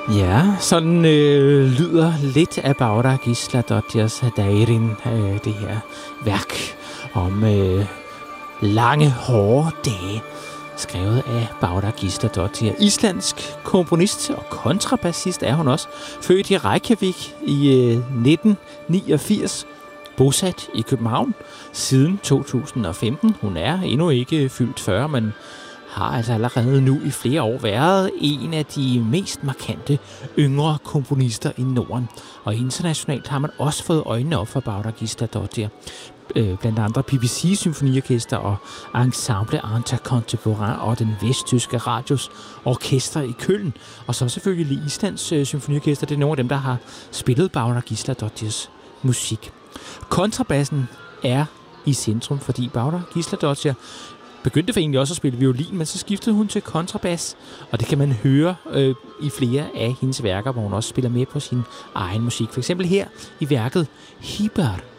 Ja, sådan lyder lidt af Bára Gísladóttirs Darin, det her værk om lange, hårde dage, skrevet af Bára Gísladóttir. Islandsk komponist og kontrabassist er hun også, født i Reykjavik i 1989, bosat i København siden 2015. Hun er endnu ikke fyldt 40, men har altså allerede nu i flere år været en af de mest markante yngre komponister i Norden. Og internationalt har man også fået øjnene op for Bára Gísladóttir. Blandt andre BBC Symfoniorkester og Ensemble Intercontemporain og den vesttyske radios orkester i Køln. Og så selvfølgelig Islands Symfoniorkester. Det er nogle af dem, der har spillet Bára Gísladóttirs musik. Kontrabassen er i centrum, fordi Bára Gísladóttir begyndte for egentlig også at spille violin, men så skiftede hun til kontrabas, og det kan man høre i flere af hendes værker, hvor hun også spiller med på sin egen musik. For eksempel her i værket Híblar.